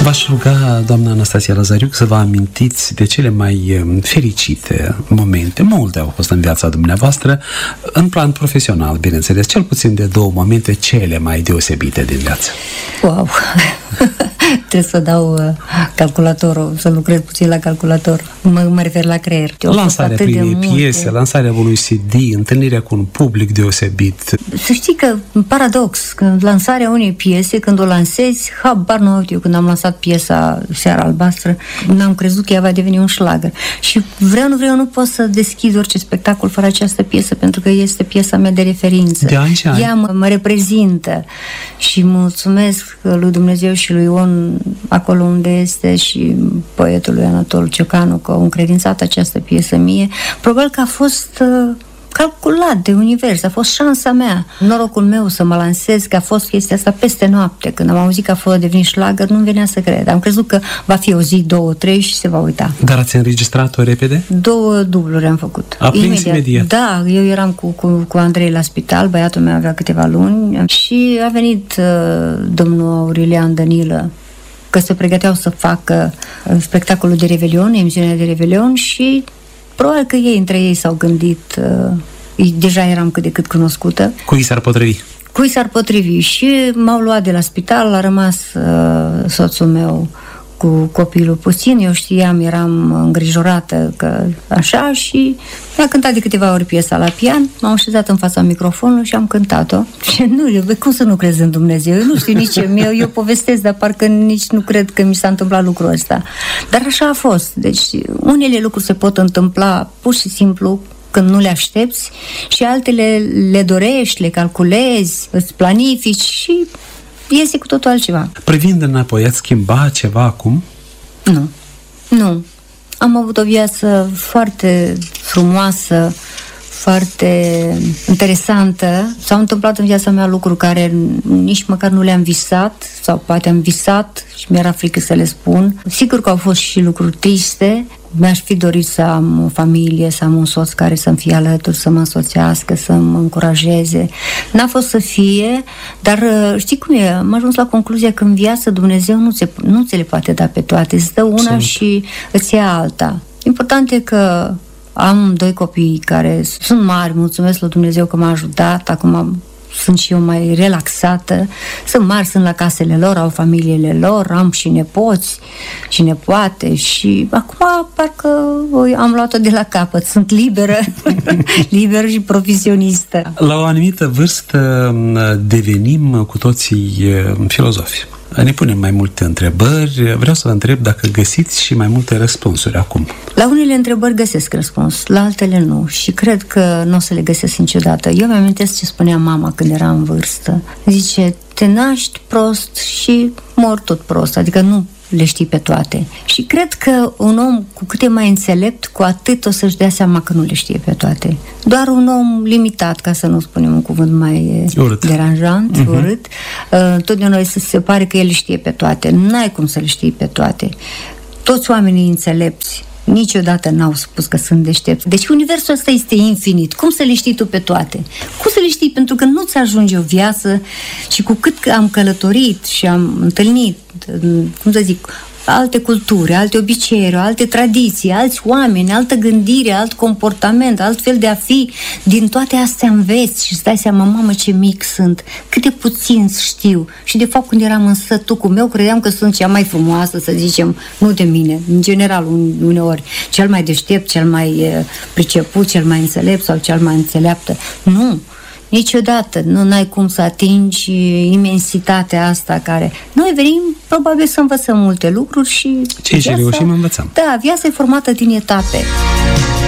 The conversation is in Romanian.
V-aș ruga, doamna Anastasia Lazariuc, să vă amintiți de cele mai fericite momente, multe au fost în viața dumneavoastră, în plan profesional, bineînțeles, cel puțin de 2 momente cele mai deosebite din viață. Wow! Trebuie să dau calculatorul, să lucrez puțin la calculator. Mă refer la creier. Lansarea primei piese, lansarea unui CD, întâlnirea cu un public deosebit. Să știi că, paradox, când lansarea unei piese, când o lansezi, habar nu eu, când am lansat piesa Seara Albastră, n-am crezut că ea va deveni un șlagăr. Și vreau, nu pot să deschid orice spectacol fără această piesă, pentru că este piesa mea de referință. De ani și ani. Ea mă reprezintă și mulțumesc lui Dumnezeu și lui Ion acolo unde este și poetului Anatol Ciocanu că au încredințat această piesă mie. Probabil că a fost calculat de univers, a fost șansa mea, norocul meu să mă lansez, că a fost chestia asta peste noapte. Când am auzit că a fost devenit șlagăr, nu-mi venea să cred. Am crezut că va fi o zi, 2, 3 și se va uita. Dar ați înregistrat-o repede? 2 dubluri am făcut. A prins imediat. Da, eu eram cu Andrei la spital, băiatul meu avea câteva luni și a venit domnul Aurelian Danilă, că se pregăteau să facă spectacolul de Revelion, emisiunea de Revelion și probabil că între ei s-au gândit, deja eram cât de cât cunoscută. Cui s-ar potrivi? Cui s-ar potrivi și m-au luat de la spital, a rămas soțul meu cu copilul puțin, eu știam, eram îngrijorată că așa și mi-a cântat de câteva ori piesa la pian, m-am așezat în fața microfonului și am cântat-o. Și cum să nu crezi în Dumnezeu? Eu nu știu nici eu povestesc, dar parcă nici nu cred că mi s-a întâmplat lucrul ăsta. Dar așa a fost. Deci unele lucruri se pot întâmpla pur și simplu când nu le aștepți și altele le dorești, le calculezi, îți planifici și iese cu totul altceva. Privind înapoi, ați schimbat ceva acum? Nu. Am avut o viață foarte frumoasă, foarte interesantă. S-au întâmplat în viața mea lucruri care nici măcar nu le-am visat, sau poate am visat și mi-era frică să le spun. Sigur că au fost și lucruri triste. Mi-aș fi dorit să am o familie, să am un soț care să-mi fie alături, să mă însoțească, să mă încurajeze. N-a fost să fie, dar știi cum e? Am ajuns la concluzia că în viață Dumnezeu nu ți le poate da pe toate. Îți dă una și îți ia alta. Important e că am 2 copii care sunt mari, mulțumesc lui Dumnezeu că m-a ajutat, acum sunt și eu mai relaxată, sunt mari, sunt la casele lor, au familiile lor, am și nepoți și nepoate și acum parcă am luat-o de la capăt, sunt liberă, liberă și profesionistă. La o anumită vârstă devenim cu toții filozofi. Ne punem mai multe întrebări. Vreau să vă întreb dacă găsiți și mai multe răspunsuri acum. La unele întrebări găsesc răspuns, la altele nu. Și cred că nu o să le găsesc niciodată. Eu mi-amintesc ce spunea mama când era în vârstă. Zice, te naști prost și mor tot prost. Adică nu le știi pe toate. Și cred că un om cu cât e mai înțelept, cu atât o să-și dea seama că nu le știe pe toate. Doar un om limitat, ca să nu spunem un cuvânt mai deranjant, urât, totdeauna se pare că el știe pe toate. N-ai cum să le știi pe toate. Toți oamenii înțelepți niciodată n-au spus că sunt deștepți. Deci universul ăsta este infinit. Cum să le știi tu pe toate? Cum să le știi? Pentru că nu-ți ajunge o viață și cu cât am călătorit și am întâlnit, cum să zic, alte culturi, alte obiceiuri, alte tradiții, alți oameni, altă gândire, alt comportament, alt fel de a fi, din toate astea înveți și îți dai seama, mamă, ce mic sunt, cât de puțin știu. Și de fapt când eram în sătucul meu, credeam că sunt cea mai frumoasă, să zicem, nu de mine, în general uneori, cel mai deștept, cel mai priceput, cel mai înțelept sau cel mai înțeleaptă. Nu! Niciodată n-ai cum să atingi imensitatea asta care... Noi venim probabil să învățăm multe lucruri și... Ce reușim învățăm. Da, viața e formată din etape.